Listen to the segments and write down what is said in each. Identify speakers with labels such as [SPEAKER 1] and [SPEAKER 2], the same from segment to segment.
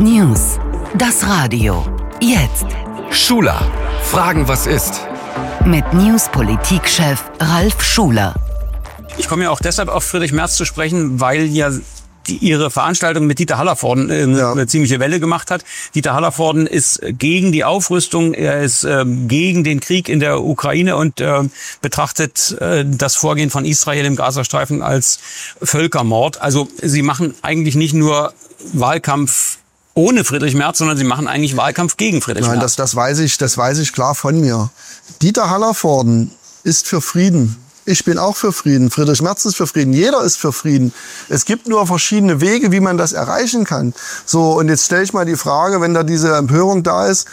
[SPEAKER 1] News. Das Radio. Jetzt.
[SPEAKER 2] Schuler. Fragen, was ist?
[SPEAKER 1] Mit News-Politik-Chef Ralf Schuler.
[SPEAKER 3] Ich komme ja auch deshalb auf Friedrich Merz zu sprechen, weil ja ihre Veranstaltung mit Dieter Hallervorden eine ziemliche Welle gemacht hat. Dieter Hallervorden ist gegen die Aufrüstung, er ist gegen den Krieg in der Ukraine und betrachtet das Vorgehen von Israel im Gazastreifen als Völkermord. Also sie machen eigentlich nicht nur Wahlkampf ohne Friedrich Merz, sondern sie machen eigentlich Wahlkampf gegen Friedrich Merz.
[SPEAKER 4] Nein, das weiß ich klar von mir. Dieter Hallervorden ist für Frieden. Ich bin auch für Frieden. Friedrich Merz ist für Frieden. Jeder ist für Frieden. Es gibt nur verschiedene Wege, wie man das erreichen kann. So, und jetzt stelle ich mal die Frage, wenn da diese Empörung da ist.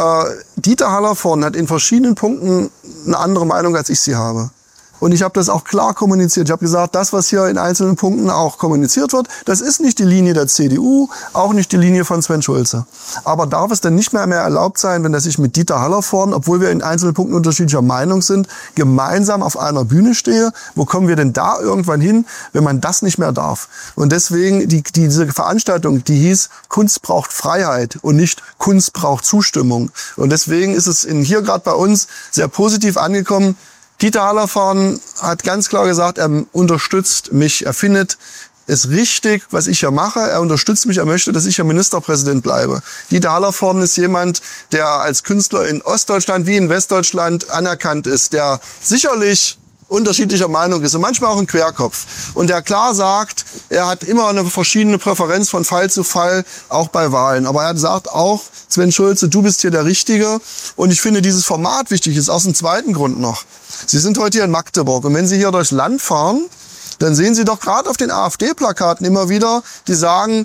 [SPEAKER 4] Dieter Hallervorden hat in verschiedenen Punkten eine andere Meinung, als ich sie habe. Und ich habe das auch klar kommuniziert. Ich habe gesagt, das, was hier in einzelnen Punkten auch kommuniziert wird, das ist nicht die Linie der CDU, auch nicht die Linie von Sven Schulze. Aber darf es denn nicht mehr erlaubt sein, wenn er sich mit Dieter Hallervorden, obwohl wir in einzelnen Punkten unterschiedlicher Meinung sind, gemeinsam auf einer Bühne stehe? Wo kommen wir denn da irgendwann hin, wenn man das nicht mehr darf? Und deswegen, diese Veranstaltung, die hieß, Kunst braucht Freiheit und nicht Kunst braucht Zustimmung. Und deswegen ist es hier gerade bei uns sehr positiv angekommen. Dieter Hallervorden hat ganz klar gesagt, er unterstützt mich, er findet es richtig, was ich hier mache. Er unterstützt mich, er möchte, dass ich hier Ministerpräsident bleibe. Dieter Hallervorden ist jemand, der als Künstler in Ostdeutschland wie in Westdeutschland anerkannt ist, der sicherlich unterschiedlicher Meinung ist und manchmal auch ein Querkopf. Und der klar sagt, er hat immer eine verschiedene Präferenz von Fall zu Fall, auch bei Wahlen. Aber er sagt auch, Sven Schulze, du bist hier der Richtige. Und ich finde, dieses Format wichtig ist aus dem zweiten Grund noch. Sie sind heute hier in Magdeburg und wenn Sie hier durchs Land fahren, dann sehen Sie doch gerade auf den AfD-Plakaten immer wieder, die sagen,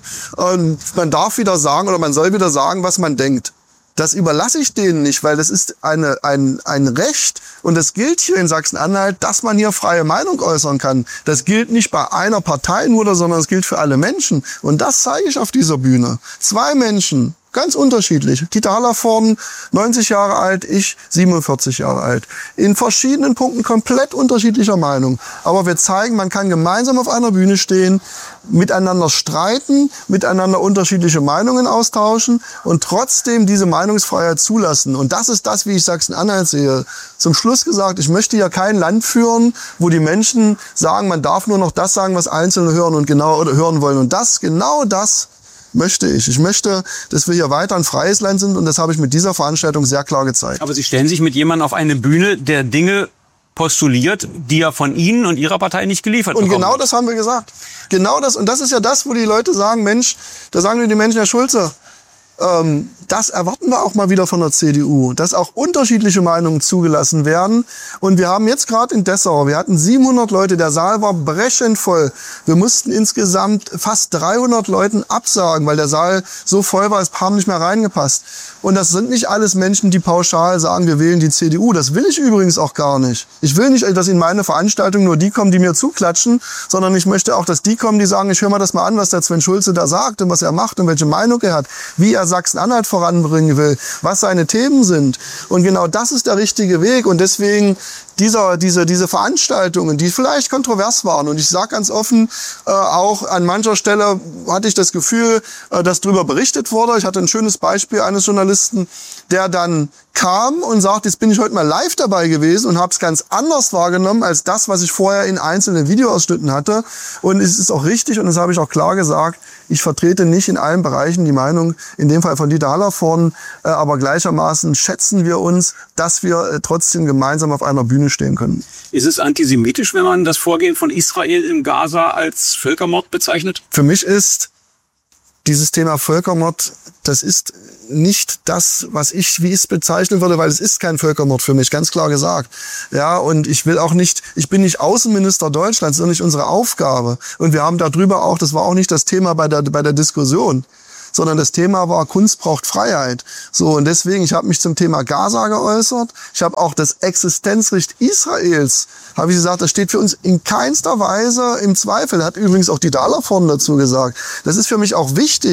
[SPEAKER 4] man darf wieder sagen oder man soll wieder sagen, was man denkt. Das überlasse ich denen nicht, weil das ist ein Recht und das gilt hier in Sachsen-Anhalt, dass man hier freie Meinung äußern kann. Das gilt nicht bei einer Partei nur, sondern es gilt für alle Menschen. Und das zeige ich auf dieser Bühne. 2 Menschen, ganz unterschiedlich. Dieter Hallervorden, 90 Jahre alt, ich 47 Jahre alt. In verschiedenen Punkten komplett unterschiedlicher Meinung. Aber wir zeigen, man kann gemeinsam auf einer Bühne stehen, miteinander streiten, miteinander unterschiedliche Meinungen austauschen und trotzdem diese Meinungsfreiheit zulassen. Und das ist das, wie ich Sachsen-Anhalt sehe. Zum Schluss gesagt, ich möchte ja kein Land führen, wo die Menschen sagen, man darf nur noch das sagen, was Einzelne hören und hören wollen. Und genau das möchte ich. Ich möchte, dass wir hier weiter ein freies Land sind und das habe ich mit dieser Veranstaltung sehr klar gezeigt.
[SPEAKER 3] Aber Sie stellen sich mit jemandem auf eine Bühne, der Dinge postuliert, die er von Ihnen und Ihrer Partei nicht geliefert bekommen.
[SPEAKER 4] Und genau das haben wir gesagt. Genau das. Und das ist ja das, wo die Leute sagen, Mensch, da sagen die Menschen, Herr Schulze, das erwarten wir auch mal wieder von der CDU, dass auch unterschiedliche Meinungen zugelassen werden. Und wir haben jetzt gerade in Dessau, wir hatten 700 Leute, der Saal war brechend voll. Wir mussten insgesamt fast 300 Leuten absagen, weil der Saal so voll war, es haben nicht mehr reingepasst. Und das sind nicht alles Menschen, die pauschal sagen, wir wählen die CDU. Das will ich übrigens auch gar nicht. Ich will nicht, dass in meine Veranstaltung nur die kommen, die mir zuklatschen, sondern ich möchte auch, dass die kommen, die sagen, ich höre mal das mal an, was der Sven Schulze da sagt und was er macht und welche Meinung er hat, wie er Sachsen-Anhalt voranbringen will, was seine Themen sind. Und genau das ist der richtige Weg. Und deswegen diese Veranstaltungen, die vielleicht kontrovers waren. Und ich sage ganz offen, auch an mancher Stelle hatte ich das Gefühl, dass darüber berichtet wurde. Ich hatte ein schönes Beispiel eines Journalisten, der dann kam und sagt, jetzt bin ich heute mal live dabei gewesen und habe es ganz anders wahrgenommen als das, was ich vorher in einzelnen Videoausschnitten hatte. Und es ist auch richtig und das habe ich auch klar gesagt, ich vertrete nicht in allen Bereichen die Meinung, in dem Fall von Dieter Hallervorden, aber gleichermaßen schätzen wir uns, dass wir trotzdem gemeinsam auf einer Bühne stehen können.
[SPEAKER 3] Ist es antisemitisch, wenn man das Vorgehen von Israel im Gaza als Völkermord bezeichnet?
[SPEAKER 4] Für mich ist dieses Thema Völkermord, das ist nicht das, wie ich es bezeichnen würde, weil es ist kein Völkermord für mich, ganz klar gesagt. Ja, und ich bin nicht Außenminister Deutschlands, das ist nicht unsere Aufgabe. Und wir haben darüber auch, das war auch nicht das Thema bei der Diskussion, sondern das Thema war, Kunst braucht Freiheit. So, und deswegen, ich habe mich zum Thema Gaza geäußert. Ich habe auch das Existenzrecht Israels, habe ich gesagt, das steht für uns in keinster Weise im Zweifel. Hat übrigens auch Dieter Hallervorden dazu gesagt. Das ist für mich auch wichtig.